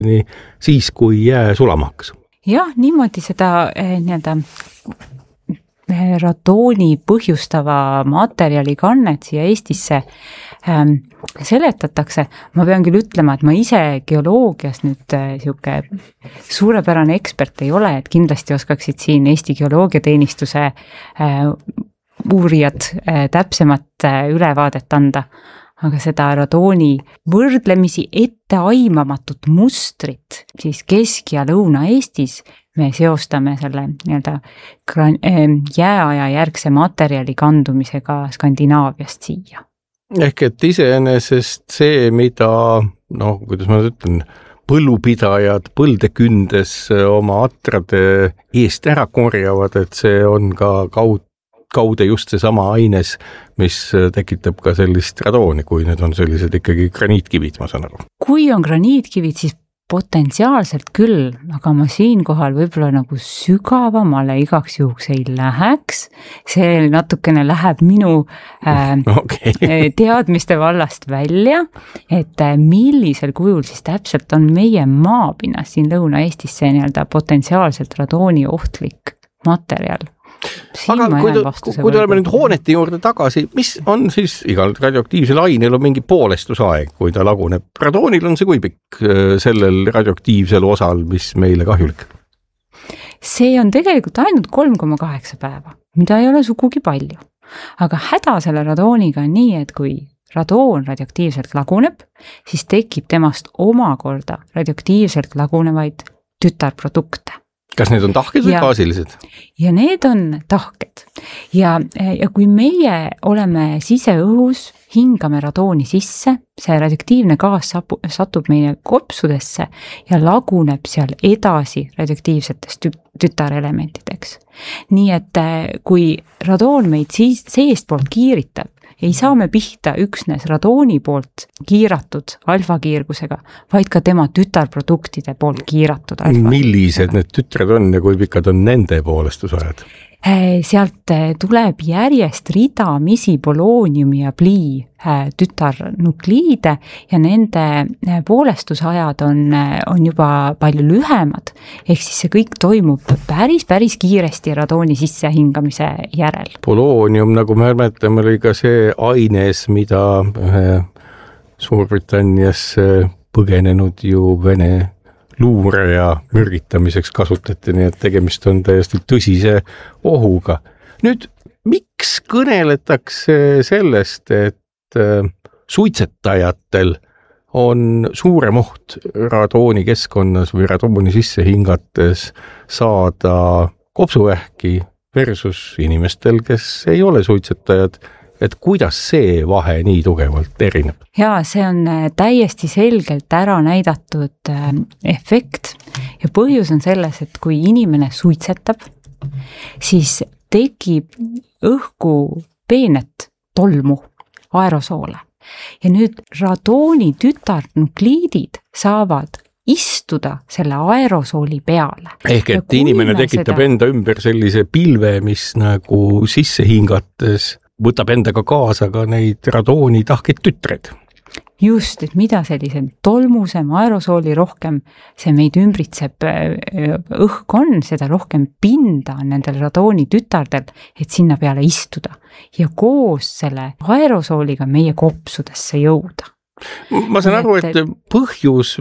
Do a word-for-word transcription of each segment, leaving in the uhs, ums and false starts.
nii siis, kui jää sulama hakkas. Jah, niimoodi seda eh, nii-öelda radooni põhjustava materjali kannet siia Eestisse ähm, seletatakse. Ma pean küll ütlema, et ma ise geoloogias nüüd äh, siuke suurepärane ekspert ei ole, et kindlasti oskaksid siin Eesti geoloogiateenistuse äh, uurijad äh, täpsemat äh, ülevaadet anda. Aga seda radooni võrdlemisi etteaimamatut mustrit siis Kesk- ja Lõuna-Eestis me seostame selle nii-öelda jääaja järgse materjali kandumisega Skandinaaviast siia. Ehk et iseenesest see, mida, no kuidas ma ütlen, põllupidajad põlde kündes oma atrade eest ära korjavad, et see on ka kaud kaude just see sama aines, mis tekitab ka sellist radooni, kui need on sellised ikkagi graniitkivid, ma saan aru. Kui on graniitkivid, siis potentsiaalselt küll, aga ma siinkohal võib-olla nagu sügavamale igaks juhuks ei läheks. See natukene läheb minu äh, okay. teadmiste vallast välja, et äh, millisel kujul siis täpselt on meie maapinnas siin Lõuna-Eestis see nii-öelda potentsiaalselt radooni ohtlik materjal. Siin aga kui, kui tuleme nüüd hoonete juurde tagasi, mis on siis igal radioaktiivsel ainel on mingi poolestusaeg, kui ta laguneb? Radoonil on see kui pikk sellel radioaktiivsel osal, mis meile kahjulik? See on tegelikult ainult kolm koma kaheksa päeva, mida ei ole sugugi palju. Aga häda selle radooniga on nii, et kui radoon radioaktiivselt laguneb, siis tekib temast omakorda radioaktiivselt lagunevaid tütarprodukte. Kas need on tahked või gaasilised? Ja need on tahked. Ja, ja kui meie oleme siseõhus, hingame radooni sisse, see radioaktiivne gaas satub meie kopsudesse ja laguneb seal edasi radioaktiivsetest tütarelementideks. Nii et kui radoon meid siis seest poolt kiiritab, ei saa me pihta üksnes radooni poolt kiiratud alfakiirgusega, vaid ka tema tütarproduktide poolt kiiratud alfakiirgusega. Millised need tütred on ja kui pikad on nende poolestusajad? Sealt tuleb järjest ridamisi polooniumi ja plii tütarnukliide ja nende poolestusajad on, on juba palju lühemad, ehk siis see kõik toimub päris, päris kiiresti radooni sissehingamise järel. Poloonium, nagu me mäletame, oli ka see aines, mida Suurbritannias põgenenud ju Vene luuraja mürgitamiseks kasutati, nii et tegemist on täiesti tõsise ohuga. Nüüd, miks kõneletakse sellest, et suitsetajatel on suurem oht radooni keskkonnas või radooni sisse hingates saada kopsuvähki versus inimestel, kes ei ole suitsetajad? Et kuidas see vahe nii tugevalt erineb? Jaa, see on täiesti selgelt ära näidatud efekt ja põhjus on selles, et kui inimene suitsetab, siis tekib õhku peenet tolmu, aerosoole. Ja nüüd radooni tütarnukliidid saavad istuda selle aerosooli peale. Ehk et inimene tekitab seda... enda ümber sellise pilve, mis nagu sisse hingates võtab endaga kaasa ka neid radooni tahkeid tütred. Just, et mida sellise tolmusem aerosooli rohkem see meid ümbritseb õhk on, seda rohkem pinda on nendel radooni tütardel, et sinna peale istuda ja koos selle aerosooliga meie kopsudesse jõuda. Ma saan aru, et põhjus,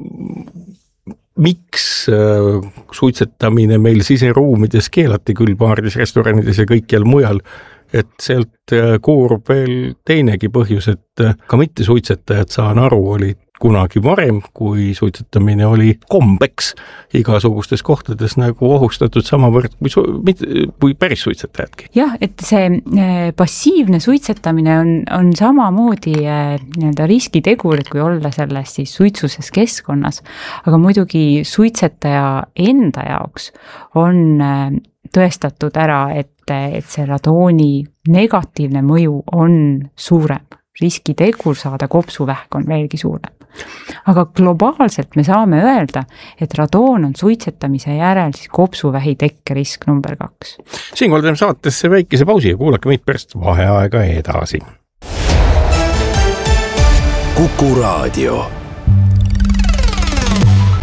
miks suitsetamine meil siseruumides keelati küll baaridis, restoranides ja kõikjal mujal, et sealt koorub veel teinegi põhjus, et ka mitte suitsetajad, saan aru, oli kunagi varem, kui suitsetamine oli kombeks igasugustes kohtades nagu ohustatud samavõrd kui, su, kui päris suitsetajadki. Jah, et see passiivne suitsetamine on, on samamoodi nii-öelda riskitegur, kui olla selles siis suitsuses keskkonnas, aga muidugi suitsetaja enda jaoks on tõestatud ära, et, et see radooni negatiivne mõju on suurem. Riskitegur saada kopsuvähk on veelgi suurem. Aga globaalselt me saame öelda, et radoon on suitsetamise järel siis kopsuvähi tekkerisk number kaks. Siinkohal teeme saatesse väikese pausi ja kuulake meid pärast vaheaega edasi. Kuku Raadio.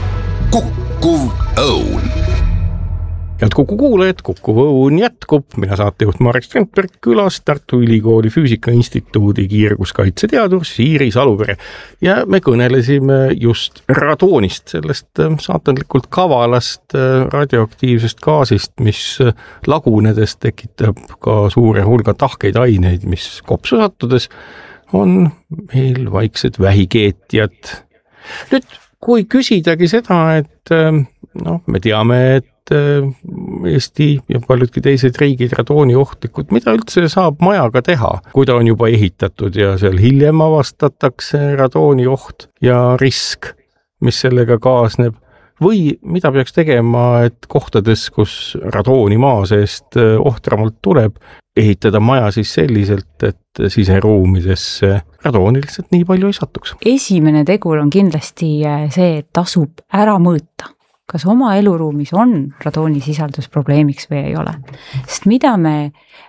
Kukkuv Õun. Head Kuku kuulajad, Kukkuv Õun jätkub. Mina saatejuht Marek Strandberg, külas Tartu Ülikooli Füüsika Instituudi kiirguskaitseteadur Siiri Saluvere. Ja me kõnelesime just radoonist, sellest saatanlikult kavalast radioaktiivsest gaasist, mis lagunedes tekitab ka suure hulga tahkeid aineid, mis kopsu sattudes on meil vaiksed vähikeetjad. Nüüd, kui küsidagi seda, et no, me teame, et Eesti ja paljudki teised riigid radooni ohtlikud, mida üldse saab majaga teha, kui ta on juba ehitatud ja seal hiljem avastatakse radooni oht ja risk, mis sellega kaasneb, või mida peaks tegema, et kohtades, kus radooni maa seest ohtramalt tuleb, ehitada maja siis selliselt, et siseruumidesse radooni lihtsalt nii palju ei satuks. Esimene tegur on kindlasti see, et tasub ära mõõta, kas oma eluruumis on radooni sisaldus probleemiks või ei ole. Sest mida me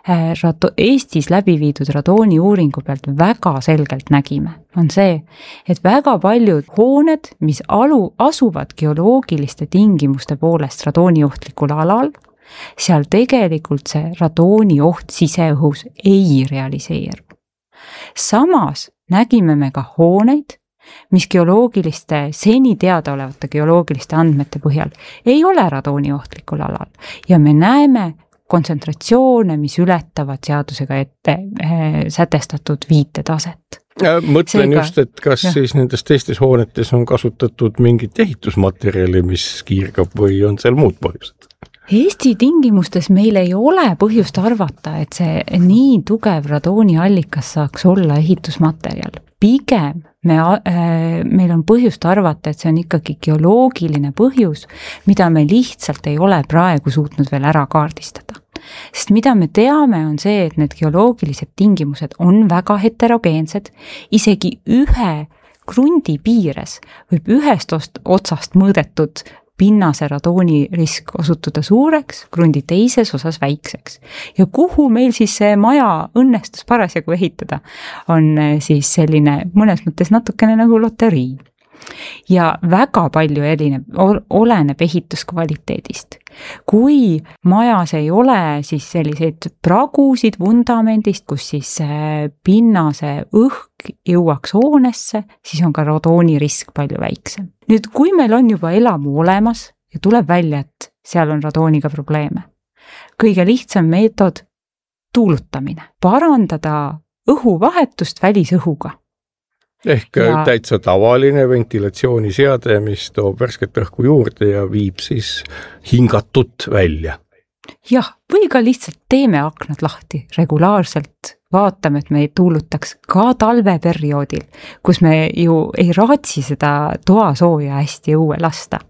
Eestis läbi viidud radooni uuringu pealt väga selgelt nägime, on see, et väga paljud hooned, mis alu, asuvad geoloogiliste tingimuste poolest radooniohtlikul alal, seal tegelikult see radooni oht siseõhus ei realiseeru. Samas nägime me ka hooneid, mis geoloogiliste, seni teadaolevate geoloogiliste andmete põhjal ei ole radooni ohtlikul alal ja me näeme kontsentratsioone, mis ületavad seadusega ette äh, sätestatud viitetaset. Mõtlen Seega, just, et kas jah. Siis nendes teistes hoonetes on kasutatud mingit ehitusmaterjali, mis kiirgab või on seal muud põhjused? Eesti tingimustes meil ei ole põhjust arvata, et see nii tugev radooni allikas saaks olla ehitusmaterjal. Pigem me, äh, meil on põhjust arvata, et see on ikkagi geoloogiline põhjus, mida me lihtsalt ei ole praegu suutnud veel ära kaardistada. Sest mida me teame on see, et need geoloogilised tingimused on väga heterogeensed, isegi ühe krundi piires võib ühest otsast mõõdetud pinnase radooni risk osutuda suureks, krundi teises osas väikseks. Ja kuhu meil siis see maja õnnestus parasjagu ehitada, on siis selline mõnes mõttes natukene nagu loterii. Ja väga palju elineb, oleneb ehituskvaliteedist. Kui majas ei ole siis selliseid pragusid vundamendist, kus siis pinnase õhk jõuaks hoonesse, siis on ka radooni risk palju väiksem. Nüüd, kui meil on juba elamu olemas ja tuleb välja, et seal on radooniga probleeme, kõige lihtsam meetod tuulutamine, parandada õhuvahetust välisõhuga. Ehk ja täitsa tavaline ventilatsiooniseade, mis toob värsket õhku juurde ja viib siis hingatut välja. Jah, või ka lihtsalt teeme aknad lahti regulaarselt, vaatame, et me ei tuulutaks ka talveperioodil, kus me ju ei raatsi seda toasooja hästi õue lasta.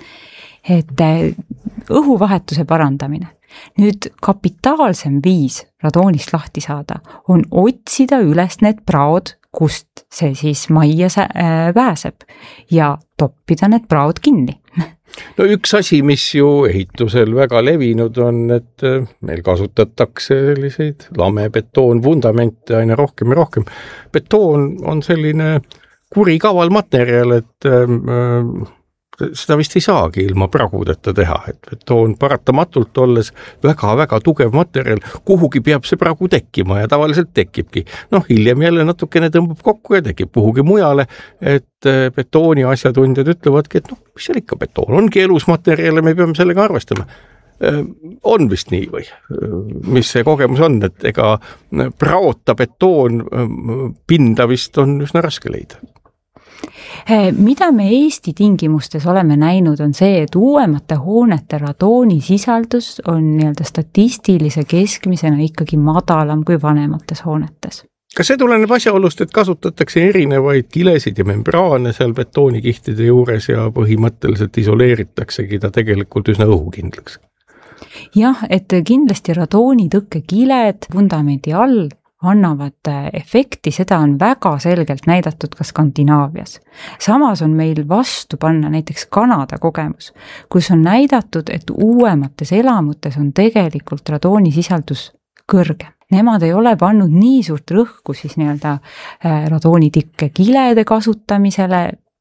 Et õhuvahetuse parandamine. Nüüd kapitaalsem viis radoonist lahti saada on otsida üles need praod, kust see siis majja pääseb ja toppida need praod kinni. No üks asi, mis ju ehitusel väga levinud on, et meil kasutatakse selliseid lame betoon vundamente aina rohkem ja rohkem. Betoon on selline kurikaval materjal, et äh, seda vist ei saagi ilma pragudeta teha, et betoon paratamatult olles väga-väga tugev materjal, kuhugi peab see pragu tekkima ja tavaliselt tekibki. Noh, hiljem jälle natukene tõmbab kokku ja tekib kuhugi mujale, et betooni asjatundjad ütlevadki, et noh, mis seal ikka betoon, ongi elus materjal ja me peame sellega arvestama. On vist nii või? Mis see kogemus on, et ega praota betoon pinda vist on üsna raske leida? Mida me Eesti tingimustes oleme näinud on see, et uuemate hoonete radooni sisaldus on nii-öelda statistilise keskmisena ikkagi madalam kui vanemates hoonetes. Kas see tuleneb asjaolust, et kasutatakse erinevaid kilesid ja membraane seal betoonikihtide juures ja põhimõtteliselt isoleeritaksegi ta tegelikult üsna õhukindlaks? Jah, et kindlasti radooni tõkkekiled vundamendi all annavad efekti, seda on väga selgelt näidatud ka Skandinaavias. Samas on meil vastu panna näiteks Kanada kogemus, kus on näidatud, et uuemates elamutes on tegelikult radooni sisaldus kõrge. Nemad ei ole pannud nii suurt rõhku siis nii-öelda radoonitikke kilede kasutamisele,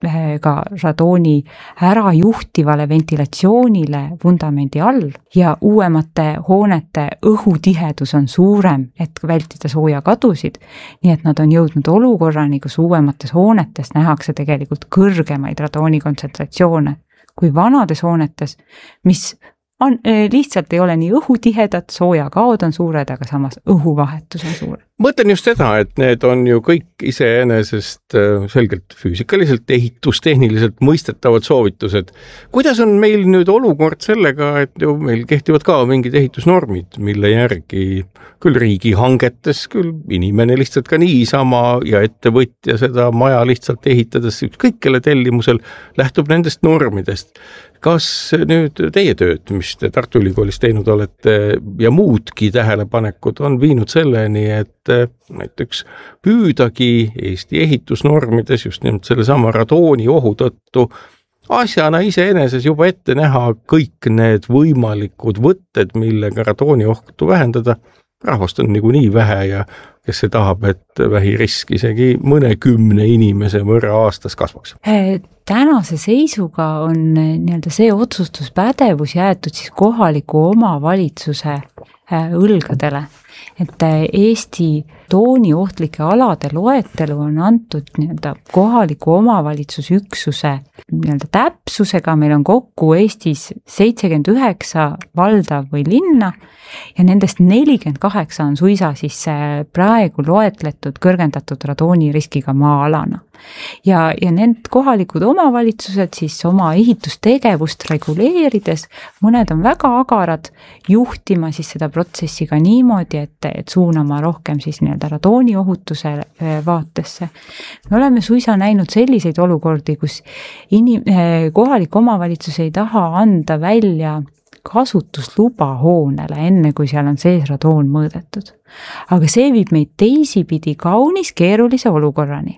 ka radooni ära juhtivale ventilatsioonile vundamendi all ja uuemate hoonete õhutihedus on suurem, et vältida sooja kadusid, nii et nad on jõudnud olukorrani, kus uuemates hoonetes nähakse tegelikult kõrgemaid radooni kontsentratsioone kui vanades hoonetes, mis on, lihtsalt ei ole nii õhutihedad, soojakaod on suured, aga samas õhuvahetus on suur. Mõtlen just seda, et need on ju kõik iseenesest selgelt füüsikaliselt, ehitustehniliselt mõistetavad soovitused. Kuidas on meil nüüd olukord sellega, et ju meil kehtivad ka mingid ehitusnormid, mille järgi küll riigi hangetes, küll inimene lihtsalt ka niisama ja ettevõtja seda maja lihtsalt ehitades, kõikele tellimusel lähtub nendest normidest. Kas nüüd teie tööd, mis te Tartu Ülikoolis teinud olete ja muudki tähelepanekud on viinud selleni, et näiteks püüdagi Eesti ehitusnormides just nimelt selle sama radooni ohu tõttu asjana iseeneses juba ette näha kõik need võimalikud võtted, millega radooni ohtu vähendada. Rahvast on nagu nii vähe ja kes see tahab, et vähirisk isegi mõne kümne inimese võrra aastas kasvaks? Tänase seisuga on nii-öelda see otsustuspädevus jäetud siis kohaliku omavalitsuse õlgadele. Et Eesti radooni ohtlike alade loetelu on antud nii-öelda kohaliku omavalitsusüksuse nii-öelda täpsusega, meil on kokku Eestis seitsekümmend üheksa valda või linna ja nendest nelikümmend kaheksa on suisa siis praegu loetletud kõrgendatud radooniriskiga maa-alana. Ja, ja need kohalikud omavalitsused siis oma ehitustegevust reguleerides, mõned on väga agarad juhtima siis seda protsessi ka niimoodi, et, et suunama rohkem siis nii-öelda radooni ohutuse vaatesse. Me oleme suisa näinud selliseid olukordi, kus inim- kohalik omavalitsus ei taha anda välja kasutusluba hoonele, enne kui seal on sees radoon mõõdetud. Aga see viib meid teisipidi kaunis keerulise olukorrani.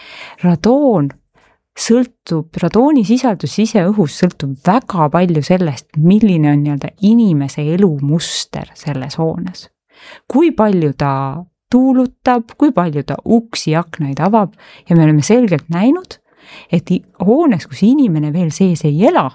Radoon sõltub, radooni sisaldus siseõhus sõltub väga palju sellest, milline on nii-öelda inimese elumuster selles hoones. Kui palju ta tuulutab, kui palju ta uksi aknaid avab ja me oleme selgelt näinud, et hoones, kus inimene veel sees ei ela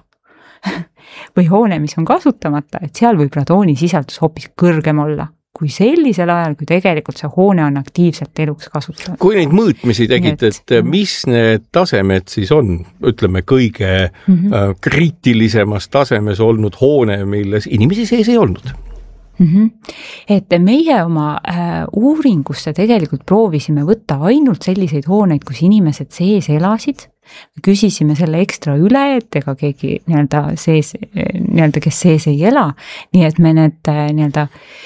või hoone, mis on kasutamata, et seal võib radooni sisaldus hoopis kõrgem olla kui sellisel ajal, kui tegelikult see hoone on aktiivselt eluks kasutatud. Kui neid mõõtmisi tegid, et mis need tasemed siis on, ütleme kõige mm-hmm. kriitilisemas tasemes olnud hoone, milles inimesi sees ei olnud? Mm-hmm. Et meie oma äh, uuringusse tegelikult proovisime võtta ainult selliseid hooneid, kus inimesed sees elasid. Küsisime selle ekstra üle, et ega keegi nii-öelda sees, nii-öelda, kes sees ei ela, nii et me need nii-öelda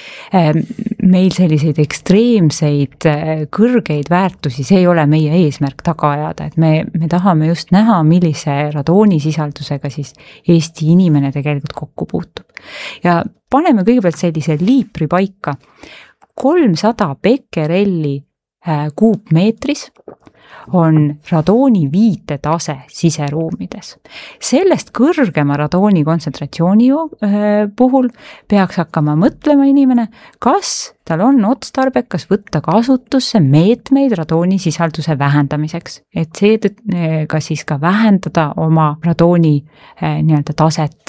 meil selliseid ekstreemseid kõrgeid väärtusi, see ei ole meie eesmärk taga ajada, et me, me tahame just näha, millise radoonisisaldusega siis Eesti inimene tegelikult kokku puutub. Ja paneme kõigepealt sellise liipri paika, kolmsada bekerelli kuupmeetris on radooni viitetase siseruumides. Sellest kõrgema radooni kontsentratsiooni puhul peaks hakkama mõtlema inimene, kas tal on otstarbekas võtta kasutusse meetmeid radooni sisalduse vähendamiseks, et see ka siis ka vähendada oma radooni nii-öelda taset,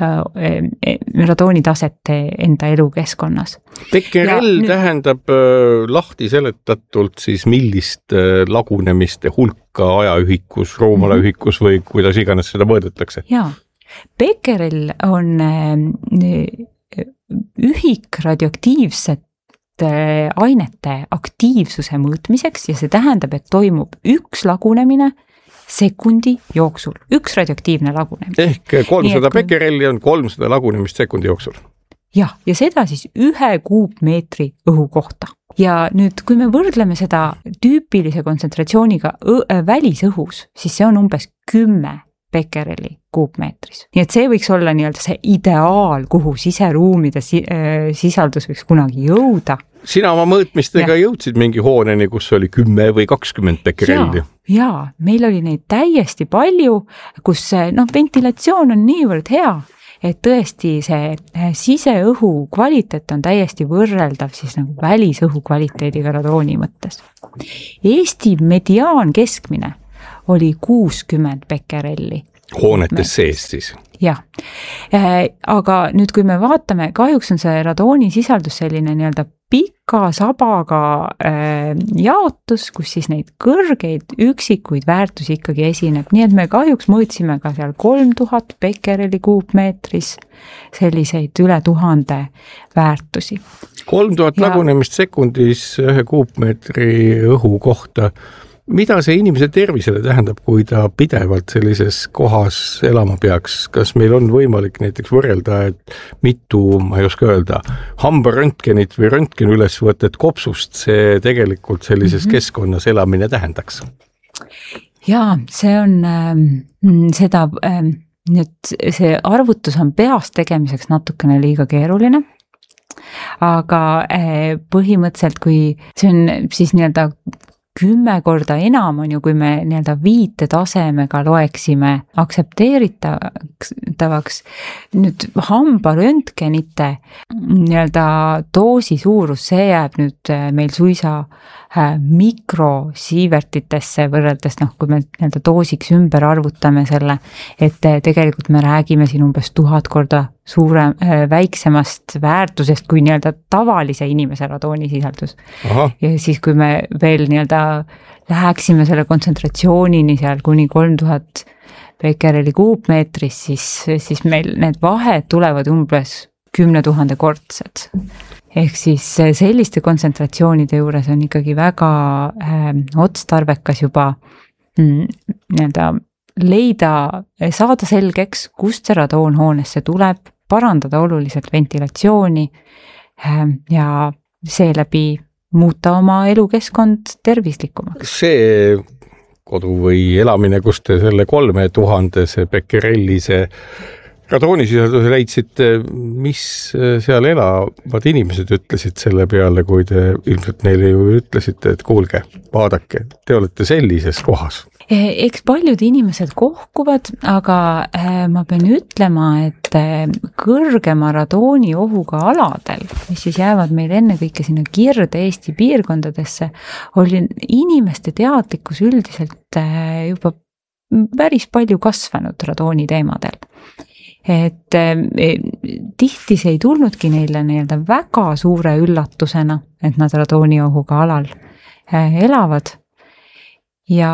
radooni taset enda elukeskkonnas. Bekerell nüüd... tähendab lahti seletatult siis millist lagunemiste hulka ajaühikus, ruumalaühikus või kuidas iganes seda mõõdetakse? Jaa, Bekerell on ühik radioaktiivset ainete aktiivsuse mõõtmiseks ja see tähendab, et toimub üks lagunemine sekundi jooksul, üks radioaktiivne lagunemine. Ehk kolmsada bekerelli on kolmsada lagunemist sekundi jooksul. Jah, ja seda siis ühe kuupmeetri õhu kohta. Ja nüüd, kui me võrdleme seda tüüpilise kontsentratsiooniga välisõhus, siis see on umbes kümme bekerelli kuupmeetris. Nii et see võiks olla nii-öelda see ideaal, kuhu siseruumide sisaldus võiks kunagi jõuda. Sina oma mõõtmistega ja. Jõudsid mingi hooneni, kus oli kümme või kakskümmend bekerelli. Jaa, meil oli neid täiesti palju, kus no, ventilatsioon on niivõrd hea, et tõesti see siseõhu kvaliteet on täiesti võrreldav siis nagu välisõhu kvaliteediga radooni mõttes. Eesti mediaan keskmine oli kuuskümmend bekerelli. Hoonetes sees siis? Jah, aga nüüd kui me vaatame, kahjuks on see radooni sisaldus selline nii-öelda pika sabaga äh, jaotus, kus siis neid kõrgeid üksikuid väärtusi ikkagi esineb, nii et me kahjuks mõõtsime ka seal kolm tuhat bekereli kuupmeetris selliseid üle tuhande väärtusi. kolm tuhat ja... lagunemist sekundis ühe kuupmeetri õhu kohta. Mida see inimese tervisele tähendab, kui ta pidevalt sellises kohas elama peaks? Kas meil on võimalik näiteks võrrelda, et mitu, ma ei oska öelda, hambaröntgenit või röntgeni ülesvõtet kopsust see tegelikult sellises mm-hmm. keskkonnas elamine tähendaks? Jaa, see on äh, seda, äh, nüüd see arvutus on peast tegemiseks natukene liiga keeruline, aga äh, põhimõtteliselt, kui see on siis nii-öelda kümme korda enam on ju, kui me nii-öelda viite tasemega loeksime aktsepteeritavaks. Nüüd hambaröntgenite nii-öelda doosi suurus, see jääb nüüd meil suisa mikrosiivertitesse võrreldes, noh, kui me nii-öelda doosiks ümber arvutame selle, et tegelikult me räägime siin umbes tuhat korda suurem, väiksemast väärtusest kui nii-öelda tavalise inimese radoonisisaldus. Aha. Ja siis, kui me veel nii-öelda läheksime selle kontsentratsioonini seal kuni kolm tuhat bekereli kuupmeetris, siis, siis meil need vahed tulevad umbes kümne tuhande kordsed. Ehk siis selliste kontsentratsioonide juures on ikkagi väga äh, otstarbekas juba mm, nii-öelda leida, saada selgeks, kust see radoon hoonesse tuleb, parandada oluliselt ventilatsiooni äh, ja seeläbi muuta oma elukeskkond tervislikumaks. See kodu või elamine, kus te selle kolme tuhandese bekerellise radoonisisalduse leidsite, mis seal elavad inimesed ütlesid selle peale, kui te ilmselt neile ju ütlesite, et kuulge, vaadake, te olete sellises kohas. Eks paljud inimesed kohkuvad, aga ma pean ütlema, et kõrgema radooni ohuga aladel, mis siis jäävad meil ennekõike sinna Kirde-Eesti piirkondadesse, oli inimeste teadlikkus üldiselt juba päris palju kasvanud radooni teemadel. Et tihti see ei tulnudki neile nii-öelda väga suure üllatusena, et nad radooniohuga alal elavad ja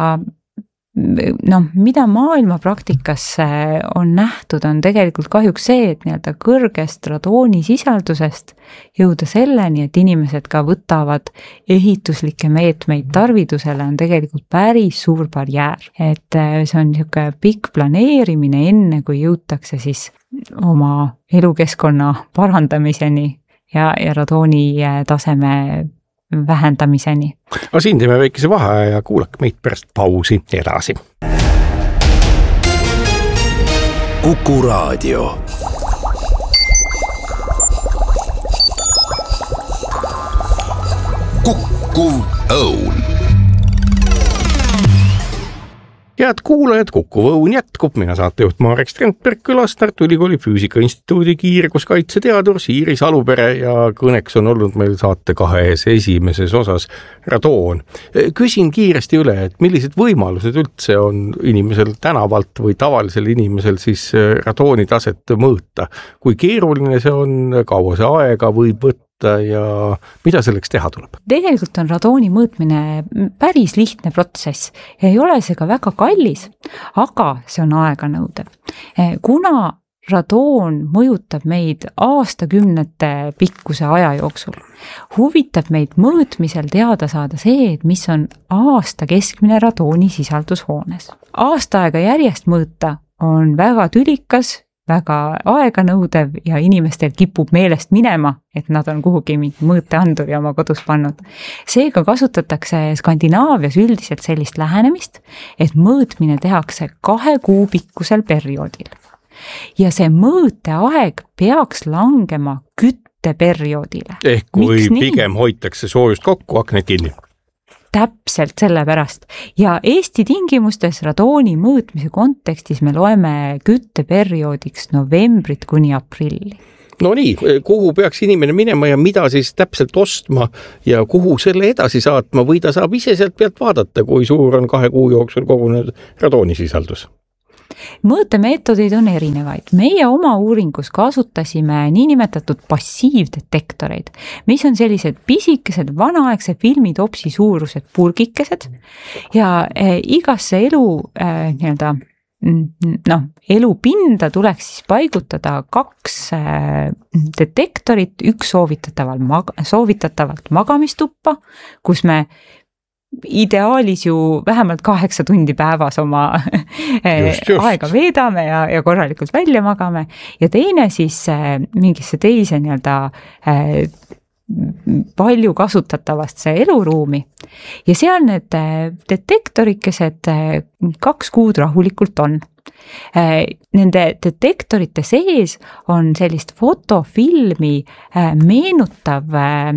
noh, mida maailma praktikas on nähtud, on tegelikult kahjuks see, et nii-öelda kõrgest radoonisisaldusest jõuda selleni, et inimesed ka võtavad ehituslikke meetmeid tarvidusele, on tegelikult päris suur barjäär. Et see on niisugune pikk planeerimine enne, kui jõutakse siis oma elukeskkonna parandamiseni ja, ja radooni taseme vähendamiseni. Aga siin teeme väikese vahe ja kuulake meid pärast pausi edasi. Kuku Raadio. Kukkuv õun. Head kuulajad, Kukkuv õun jätkub, mina saatejuht Marek Strandberg külas Tartu Ülikooli Füüsika Instituudi kiirguskaitseteadur Siiri Salupere ja kõneks on olnud meil saate kahes esimeses osas radoon. Küsin kiiresti üle, et millised võimalused üldse on inimesel tänavalt või tavalisel inimesel siis radooni taset mõõta? Kui keeruline see on, kaua see aega võib võtta ja mida selleks teha tuleb? Tegelikult on radooni mõõtmine päris lihtne protsess. Ei ole see ka väga kallis, aga see on aeganõudev. Kuna radoon mõjutab meid aastakümnete pikkuse aja jooksul, huvitab meid mõõtmisel teada saada see, et mis on aasta keskmine radooni sisaldus hoones. Aasta aega järjest mõõta on väga tülikas, väga aeganõudev ja inimestel kipub meelest minema, et nad on kuhugi mingi mõõteanduri oma kodus pannud. Seega kasutatakse Skandinaavias üldiselt sellist lähenemist, et mõõtmine tehakse kahe kuu pikkusel perioodil. Ja see mõõteaeg peaks langema kütteperioodile. Ehk kui pigem hoitakse soojust kokku, akned kinni. Täpselt sellepärast. Ja Eesti tingimustes radooni mõõtmise kontekstis me loeme kütteperioodiks novembrit kuni aprilli. no nii, kuhu peaks inimene minema ja mida siis täpselt ostma ja kuhu selle edasi saatma või ta saab ise sealt pealt vaadata, kui suur on kahe kuu jooksul kogunenud radoonisisaldus? Mõõtemeetodid on erinevaid. Meie oma uuringus kasutasime niinimetatud passiivdetektoreid, mis on sellised pisikesed vanaaegse filmitopsi suurused purgikesed ja eh, igasse elu eh, nii-öelda noh, elupinda tuleks siis paigutada kaks eh, detektorit, üks soovitatavalt, mag- soovitatavalt magamistuppa, kus me ideaalis ju vähemalt kaheksa tundi päevas oma just, just. aega veedame ja, ja korralikult välja magame ja teine siis äh, mingisse teise nii-öelda äh, palju kasutatavasse eluruumi ja seal need äh, detektorikesed äh, kaks kuud rahulikult on. Nende detektorite sees on sellist fotofilmi meenutav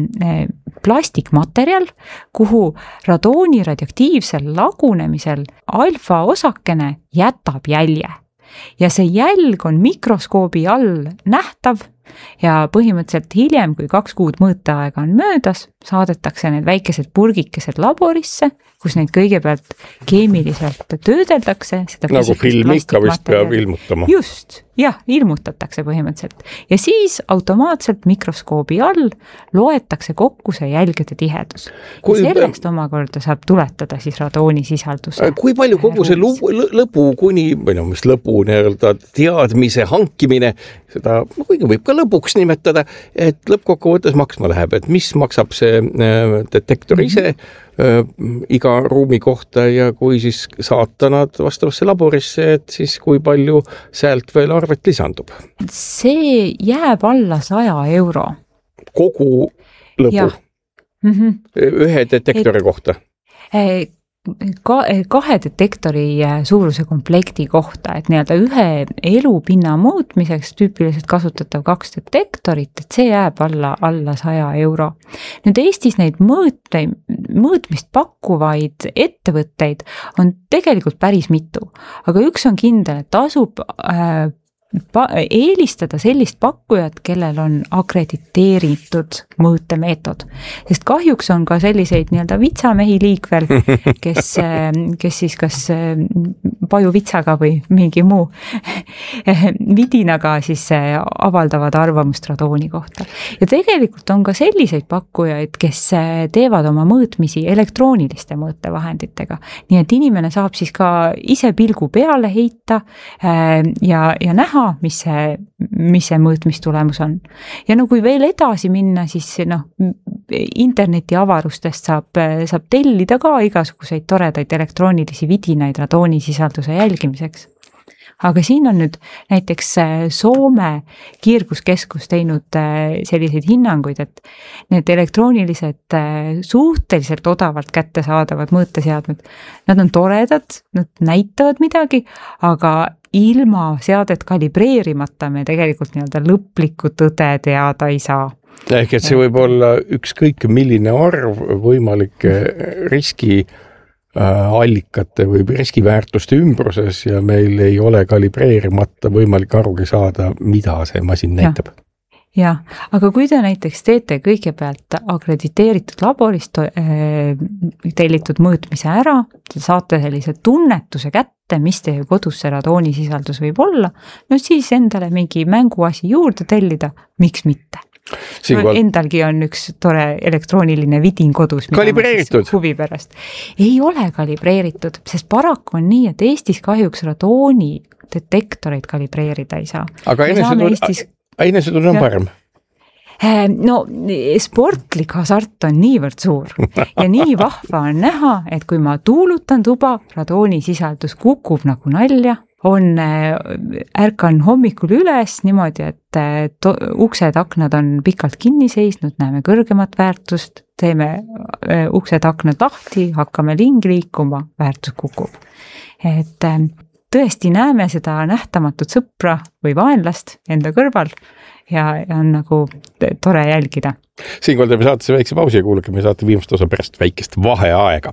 plastikmaterjal, kuhu radooni radioaktiivsel lagunemisel alfa osakene jätab jälje. Ja see jälg on mikroskoobi all nähtav ja põhimõtteliselt hiljem, kui kaks kuud mõõteaega on möödas, saadetakse need väikesed purgikesed laborisse, kus neid kõigepealt keemiliselt töödeldakse. Nagu film ikka vist peab ilmutama. Just, jah, ilmutatakse põhimõtteliselt. Ja siis automaatselt mikroskoobi all loetakse kokku see jälgede tihedus. Kui... Sellest omakorda saab tuletada siis radoonisisalduse. Kui palju kogu see lõpu kuni, või no mis lõpu nii-öelda teadmise hankimine, seda kuigi võib ka lõpuks nimetada, et lõppkokkuvõttes maksma läheb, et mis maksab see detektor ise mm-hmm. iga ruumi kohta ja kui siis saata nad vastavasse laborisse, et siis kui palju sealt veel arvet lisandub? See jääb alla saja euro. Kogu lõbu? Mm-hmm. Ühe detektori et, kohta? Ka, kahe detektori suuruse komplekti kohta, et nii-öelda ühe elupinna muutmiseks tüüpiliselt kasutatav kaks detektorit, et see jääb alla, alla saja euro. Nüüd Eestis neid mõõte, mõõtmist pakkuvaid ettevõtteid on tegelikult päris mitu, aga üks on kindel, et tasub äh, Pa- eelistada sellist pakkujat, kellel on akrediteeritud mõõtemeetod. Sest kahjuks on ka selliseid nii-öelda vitsamehi liikvel, kes, kes siis kas pajuvitsaga või mingi muu vidinaga siis avaldavad arvamust radooni kohta. Ja tegelikult on ka selliseid pakkujaid, kes teevad oma mõõtmisi elektrooniliste mõõtevahenditega. Nii et inimene saab siis ka ise pilgu peale heita ja, ja näha, mis see, mis see mõõtmistulemus on. Ja no kui veel edasi minna, siis noh, interneti avarustest saab, saab tellida ka igasuguseid toredaid elektroonilisi vidinaid radoonisisalduse jälgimiseks. Aga siin on nüüd näiteks Soome kiirguskeskus teinud selliseid hinnanguid, et need elektroonilised suhteliselt odavalt kättesaadavad mõõteseadmed, nad on toredad, nad näitavad midagi, aga ilma seadet kalibreerimata me tegelikult nii-öelda lõplikku tõde teada ei saa. Ehk et see võib olla ükskõik milline arv võimalike riski allikate või riskiväärtuste ümbruses ja meil ei ole kalibreerimata võimalik arugi saada, mida see masin näitab. Ja, aga kui te näiteks teete kõigepealt akrediteeritud laborist tellitud mõõtmise ära, te saate sellise tunnetuse kätte, mis teie kodus see radoonisisaldus võib olla, no siis endale mingi mänguasi juurde tellida, miks mitte? No, endalgi on üks tore elektrooniline vidin kodus. Kalibreeritud? Huvi pärast. Ei ole kalibreeritud, sest paraku on nii, et Eestis kahjuks radooni detektoreid kalibreerida ei saa. Aga enesetund on parem? No sportlik hasart on niivõrd suur ja nii vahva on näha, et kui ma tuulutan tuba, radoonisisaldus kukub nagu nalja, on, ärkan hommikul üles niimoodi, et to, uksed, aknad on pikalt kinni seisnud, näeme kõrgemat väärtust, teeme uksed, aknad lahti, hakkame lingi liikuma, väärtus kukub. Et tõesti näeme seda nähtamatut sõpra või vaenlast enda kõrval ja, ja on nagu tore jälgida. Siinkohal teeme saatesse väikse pausi ja kuulake saate viimast osa pärast väikest vaheaega.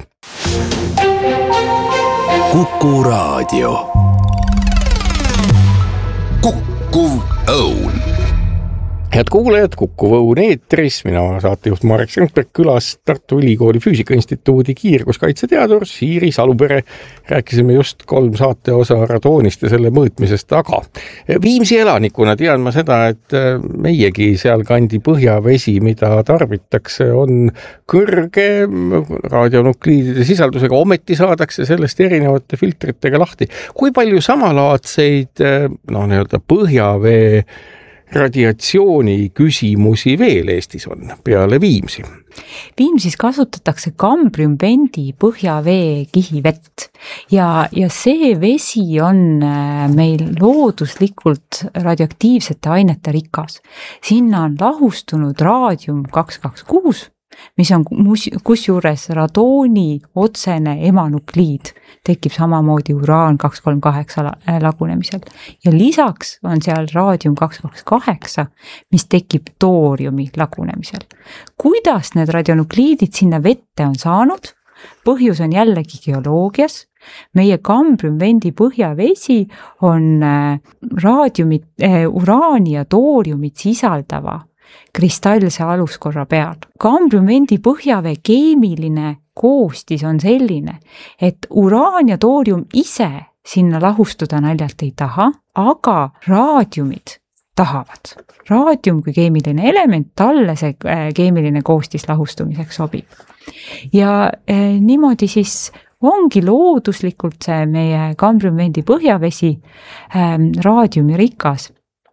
Kuku Raadio. Kukkuv Õun. Head kuulajad, Kuku Õun eetris, mina saatejuht Marek Strandberg, külas Tartu Ülikooli Füüsika Instituudi kiirguskaitseteadur Siiri Salupere. Rääkisime just kolm saate osa radoonist ja selle mõõtmisest, aga Viimsi elanikuna tean ma seda, et meiegi sealkandi põhjavesi, mida tarbitakse, on kõrge radionukliidide sisaldusega, ometi saadakse sellest erinevate filtritega lahti. Kui palju samalaadseid no, nii-öelda põhjavee radiatsiooni küsimusi veel Eestis on peale Viimsi? Viimsis kasutatakse kambriumvendi põhjavee kihivett ja, ja see vesi on meil looduslikult radioaktiivsete ainete rikas. Sinna on lahustunud raadium kaks kaks kuus, mis on kusjuures radooni otsene emanukliid, tekib samamoodi uraan kaks kolm kaheksa lagunemisel. Ja lisaks on seal raadium kaks kaks kaheksa, mis tekib tooriumi lagunemisel. Kuidas need radionukliidid sinna vette on saanud? Põhjus on jällegi geoloogias. Meie kambriumvendi põhjavesi on raadiumit, uraani ja tooriumit sisaldava kristallse aluskorra peal. Kambriumvendi põhjavee keemiline koostis on selline, et uraan ja toorium ise sinna lahustuda naljalt ei taha, aga raadiumid tahavad. Raadium kui keemiline element, talle see keemiline koostis lahustumiseks sobib. Ja eh, niimoodi siis ongi looduslikult see meie kambriumvendi põhjavesi eh, raadiumi rikas.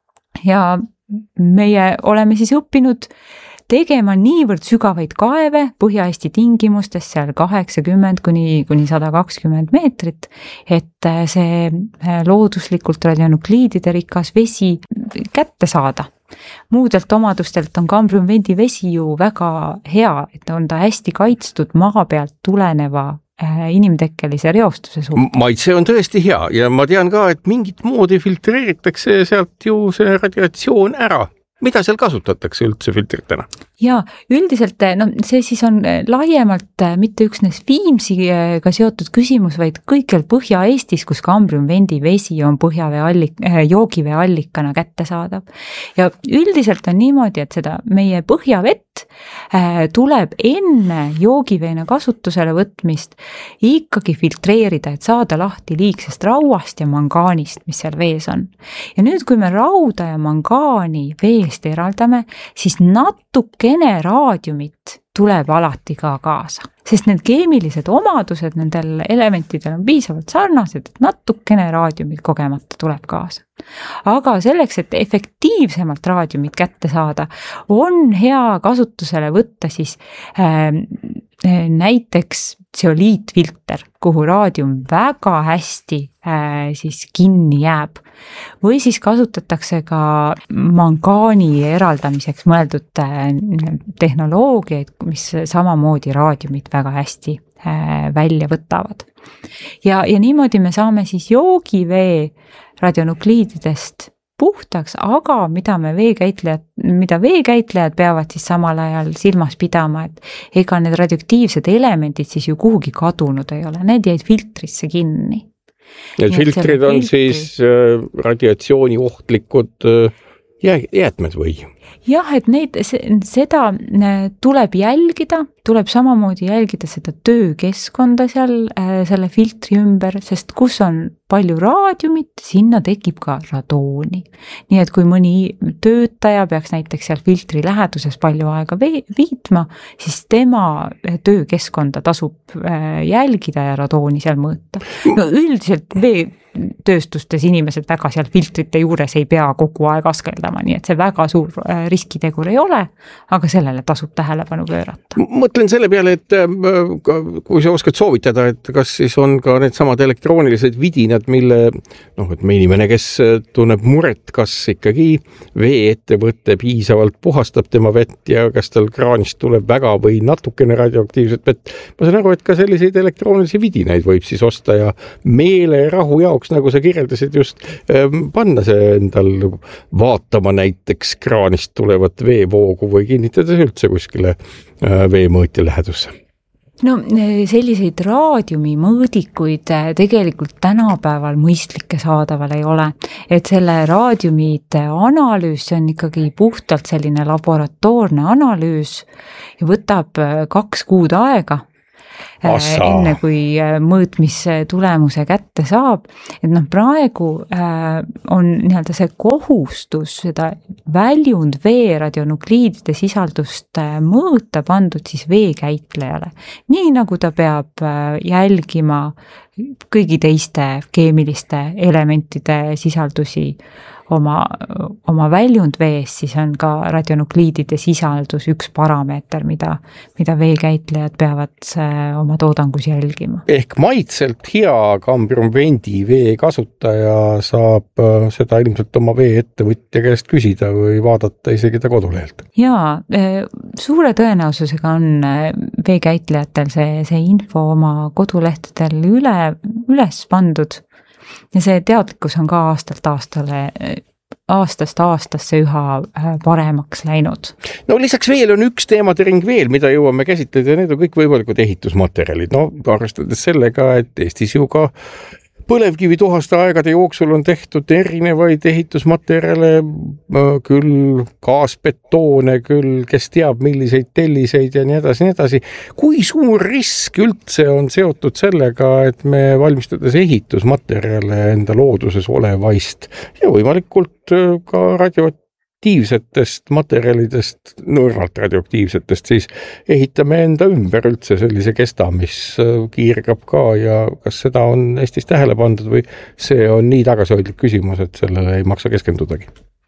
Ja meie oleme siis õppinud tegema niivõrd sügavaid kaeve Põhja-Eesti tingimustes, seal kaheksakümmend kuni, kuni sada kakskümmend meetrit, et see looduslikult radionukliidide rikas vesi kätte saada. Muudelt omadustelt on kambriumvendi vesi ju väga hea, et on ta hästi kaitstud maa pealt tuleneva inimtekkelise reostuse suhtes. Maitse on tõesti hea ja ma tean ka, et mingit moodi filtreeritakse sealt ju see radiatsioon ära. Mida seal kasutatakse üldse filtritena? Ja üldiselt no, see siis on laiemalt mitte üksnes Viimsiga seotud küsimus, vaid kõikjal Põhja-Eestis, kus kambriumvendi vesi on põhjavee allik, joogivee allikana kättesaadav. Ja üldiselt on niimoodi, et seda meie põhjavett tuleb enne joogiveena kasutusele võtmist ikkagi filtreerida, et saada lahti liigsest rauast ja mangaanist, mis seal vees on. Ja nüüd, kui me rauda ja mangaani veest eraldame, siis natukene raadiumit tuleb alati ka kaasa. Sest need keemilised omadused nendel elementidel on piisavalt sarnased, et natukene raadiumit kogemata tuleb kaasa. Aga selleks, et efektiivsemalt raadiumit kätte saada, on hea kasutusele võtta siis äh, näiteks tseoliitfilter, kuhu raadium väga hästi äh, siis kinni jääb. Või siis kasutatakse ka mangaani eraldamiseks mõeldud äh, tehnoloogiaid, mis samamoodi raadiumit väga hästi äh, välja võtavad. Ja, ja niimoodi me saame siis joogivee radionukliididest puhtaks, aga mida me veekäitlejad, mida veekäitlejad peavad siis samal ajal silmas pidama, et ega need radioaktiivsed elemendid siis ju kuhugi kadunud ei ole, need jäid filtrisse kinni. Need filtrid on filtri... siis äh, radiatsiooni ohtlikud äh, jäätmed või? Jah, et neid, seda tuleb jälgida, tuleb samamoodi jälgida seda töökeskkonda seal selle filtri ümber, sest kus on palju raadiumit, sinna tekib ka radooni. Nii et kui mõni töötaja peaks näiteks seal filtri läheduses palju aega viitma, siis tema töökeskkonda tasub jälgida ja radooni seal mõõta. No üldiselt vee tööstustes inimesed väga seal filtrite juures ei pea kogu aeg askeldama, nii et see väga suur riskitegur ei ole, aga sellele tasub tähelepanu pöörata. Mõtlen selle peale, et kui sa oskad soovitada, et kas siis on ka need samad elektroonilised vidinad, mille, noh, et me inimene, kes tunneb muret, kas ikkagi veeettevõte piisavalt puhastab tema vett ja kas tal kraanist tuleb väga või natukene radioaktiivset vett. Ma saan aru, et ka selliseid elektroonilisi vidinaid võib siis osta ja meele rahu jaoks, nagu sa kirjeldasid just, panna see endal vaatama näiteks kraanist tulevat veevoogu või kinnitada üldse kuskile veemõõtja lähedusse. no selliseid raadiumi mõõdikuid tegelikult tänapäeval mõistlikke saadaval ei ole, et selle raadiumite analüüs, see on ikkagi puhtalt selline laboratoorne analüüs ja võtab kaks kuud aega, Assa. enne kui mõõtmistulemuse kätte saab, et noh, praegu on nii-öelda see kohustus seda väljund vee radionukliidide sisaldust mõõta pandud siis veekäitlejale, nii nagu ta peab jälgima kõigi teiste keemiliste elementide sisaldusi oma, oma väljund vees, siis on ka radionukliidide sisaldus üks parameeter, mida, mida veekäitlejad peavad oma toodangus jälgima. Ehk maitselt hea Cambrum-Vendi vee kasutaja saab seda ilmselt oma veeettevõtja käest küsida või vaadata isegi ta kodulehelt. Jaa, suure tõenäosusega on veekäitlejatel see, see info oma kodulehtedel üle, üles pandud. Ja see teadlikkus on ka aastalt aastale, aastast aastasse üha paremaks läinud. No lisaks veel on üks teemade ring veel, mida jõuame käsitleda ja need on kõik võimalikud ehitusmaterjalid. No arvestades sellega, et Eestis ju ka põlevkivi tuhaste aegade jooksul on tehtud erinevaid ehitusmaterjale, küll gaasbetoone, küll kes teab milliseid telliseid ja nii edasi, nii edasi. Kui suur risk üldse on seotud sellega, et me valmistades ehitusmaterjale enda looduses olevaist ja võimalikult ka radioaktiivsetest materjalidest, nõrvalt radioaktiivsetest, siis ehitame enda ümber üldse sellise kesta, mis kiirgab ka ja kas seda on Eestis tähele pandud või see on nii tagasihoidlik küsimus, et sellele ei maksa keskendudagi?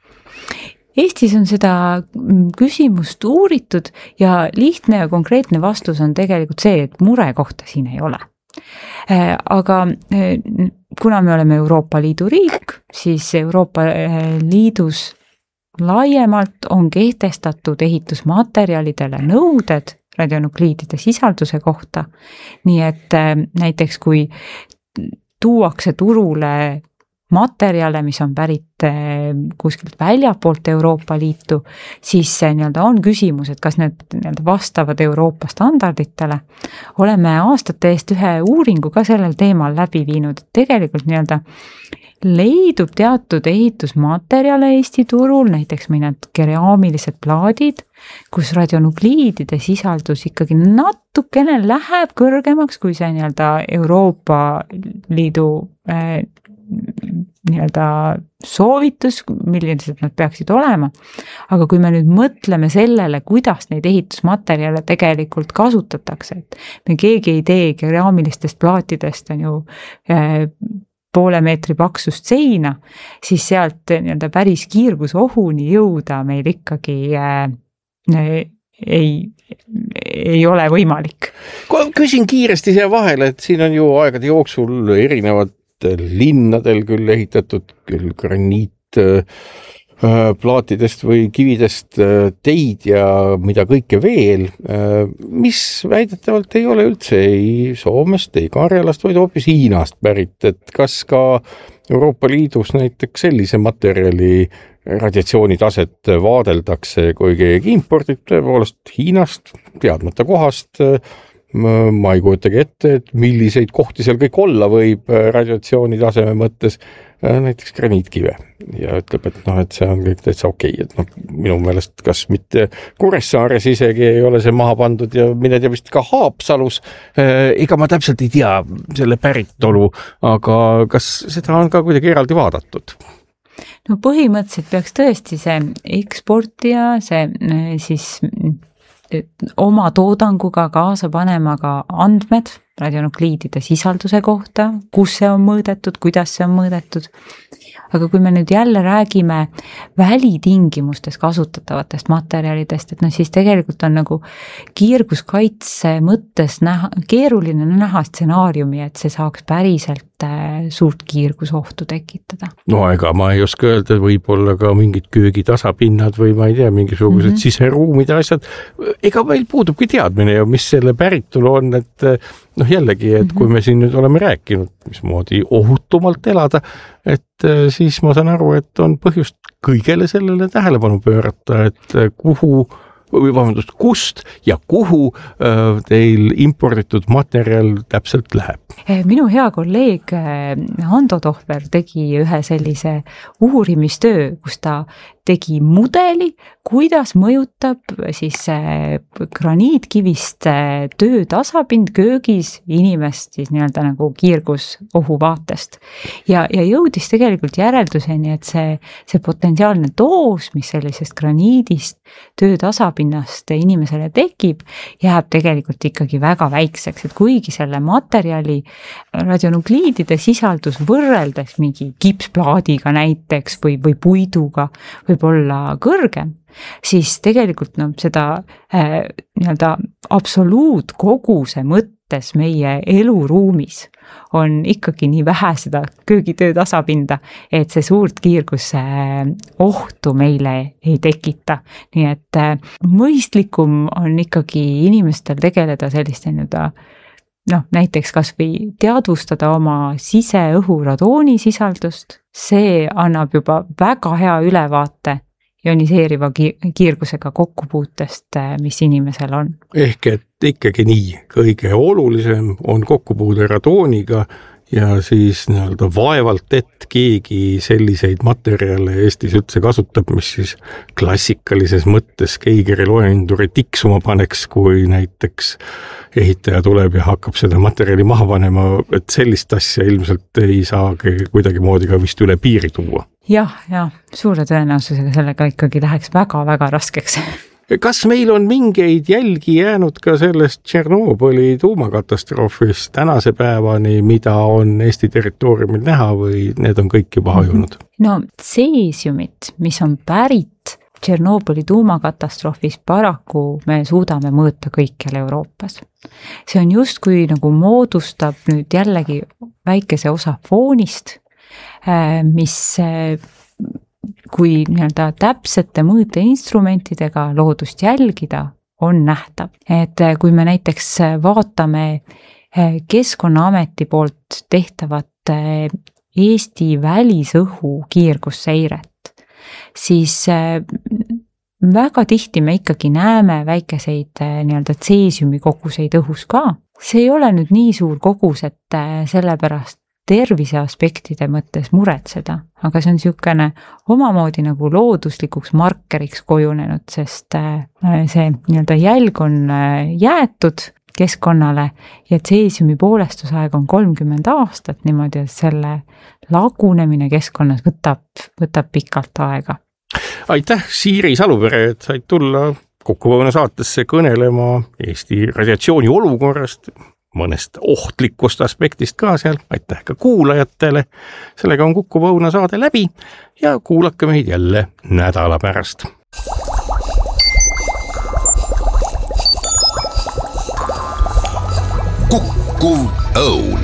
Eestis on seda küsimust uuritud ja lihtne ja konkreetne vastus on tegelikult see, et murekohta siin ei ole. Aga kuna me oleme Euroopa Liidu riik, siis Euroopa Liidus laiemalt on kehtestatud ehitusmaterjalidele nõuded radionukliidide sisalduse kohta, nii et näiteks kui tuuakse turule materjale, mis on pärit kuskilt väljapoolt Euroopa Liitu, siis nii-öelda on küsimus, et kas need nii-öelda vastavad Euroopa standarditele. Oleme aastate eest ühe uuringu ka sellel teemal läbi viinud, et tegelikult nii-öelda leidub teatud ehitusmaterjale Eesti turul, näiteks mõned keraamilised plaadid, kus radionukliidide sisaldus ikkagi natukene läheb kõrgemaks, kui see nii-öelda Euroopa Liidu äh, nii-öelda soovitus, millised nad peaksid olema. Aga kui me nüüd mõtleme sellele, kuidas neid ehitusmaterjale tegelikult kasutatakse, et me keegi ei tee keraamilistest plaatidest on ju äh, poole meetri paksust seina, siis sealt nii-öelda päris kiirgusohuni jõuda meil ikkagi äh, ei, ei ole võimalik. Küsin kiiresti siia vahele, et siin on ju aegade jooksul erinevad linnadel küll ehitatud, küll graniit plaatidest või kividest teid ja mida kõike veel, mis väidetavalt ei ole üldse ei Soomest, ei Karjalast, vaid hoopis Hiinast pärit, et kas ka Euroopa Liidus näiteks sellise materjali radiatsioonitaset vaadeldakse, kui keegi impordib tõepoolest Hiinast, teadmata kohast, ma ei kujutagi ette, et milliseid kohti seal kõik olla võib radiatsiooni taseme mõttes, näiteks graniitkive ja ütleb, et noh, et see on kõik täitsa okei, et noh, minu meelest kas mitte Kuressaares isegi ei ole see maha pandud ja mine tea vist ka Haapsalus, ega ma täpselt ei tea selle päritolu, aga kas seda on ka kuidagi eraldi vaadatud? No põhimõtteliselt peaks tõesti see eksportija, see siis oma toodanguga kaasa panema ka andmed radionukliidide sisalduse kohta, kus see on mõõdetud, kuidas see on mõõdetud. Aga kui me nüüd jälle räägime välitingimustes kasutatavatest materjalidest, et no siis tegelikult on nagu kiirguskaitse mõttes näha, keeruline näha stsenaariumi, et see saaks päriselt suurt kiirgusohtu tekitada. No ega ma ei oska öelda, võib-olla ka mingid köögitasapinnad või ma ei tea, mingisugused mm-hmm. siseruumide asjad. Ega meil puudubki teadmine ja mis selle päritolu on, et noh jällegi, et mm-hmm. kui me siin nüüd oleme rääkinud, mismoodi ohutumalt elada, et siis ma saan aru, et on põhjust kõigele sellele tähelepanu pöörata, et kuhu või vabandust, kust ja kuhu teil imporditud materjal täpselt läheb? Minu hea kolleeg Ando Tohver tegi ühe sellise uurimistöö, kus ta tegi mudeli, kuidas mõjutab siis graniitkivist töötasapind köögis inimest siis nii-öelda nagu kiirgusohu vaatest. Ja, ja jõudis tegelikult järelduseni, et see, see potentsiaalne doos, mis sellisest graniidist töötasapinnast inimesele tekib, jääb tegelikult ikkagi väga väikseks, et kuigi selle materjali radionukliidide sisaldus võrreldes mingi kipsplaadiga näiteks või, või puiduga võib olla kõrgem, siis tegelikult no, seda äh, nii-öelda absoluutkoguse mõttes meie eluruumis on ikkagi nii vähe seda köögitöö tasapinda, et see suurt kiirguse ohtu meile ei tekita. Nii et äh, mõistlikum on ikkagi inimestel tegeleda selliste nii-öelda noh, näiteks kas või teadvustada oma siseõhu radoonisisaldust, see annab juba väga hea ülevaate ioniseeriva kiirgusega kokkupuutest, mis inimesel on. Ehk et ikkagi nii, kõige olulisem on kokkupuude radooniga ja siis nii-öelda vaevalt, et keegi selliseid materjale Eestis üldse kasutab, mis siis klassikalises mõttes Geigeri loenduri tiksuma paneks, kui näiteks ehitaja tuleb ja hakkab seda materjali maha panema, et sellist asja ilmselt ei saagi kuidagi moodi ka vist üle piiri tuua. Jah, ja suure tõenäosusega sellega ikkagi läheks väga-väga raskeks. Kas meil on mingeid jälgi jäänud ka sellest Tšernobõli tuumakatastroofist tänase päevani, mida on Eesti territooriumil näha või need on kõik juba hajunud? No tseesiumit, mis on pärit Tšernobõli tuumakatastroofis, paraku me suudame mõõta kõikjal Euroopas. See on justkui nagu moodustab nüüd jällegi väikese osa foonist, mis kui nii-öelda täpsete mõõteinstrumentidega loodust jälgida, on nähtav. Et kui me näiteks vaatame Keskkonnaameti poolt tehtavat Eesti välisõhu kiirgusseiret, siis väga tihti me ikkagi näeme väikeseid nii-öelda tseesiumi koguseid õhus ka. See ei ole nüüd nii suur kogus, et sellepärast tervise aspektide mõttes muretseda, aga see on niisugune omamoodi nagu looduslikuks markeriks kujunenud, sest see nii-öelda jälg on jäetud keskkonnale ja tseesiumi poolestusaeg on kolmkümmend aastat niimoodi, et selle lagunemine keskkonnas võtab, võtab pikalt aega. Aitäh, Siiri Salupere, et said tulla Kuku Õuna saatesse kõnelema Eesti radiatsiooni olukorrast, mõnest ohtlikust aspektist ka seal, aitäh ka kuulajatele. Sellega on Kuku Õuna saade läbi ja kuulake meid jälle nädala pärast. Kuku Õun.